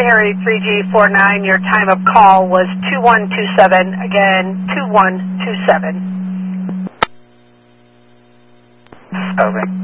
Harry 3G49, your time of call was 2127, again, 2127. Over.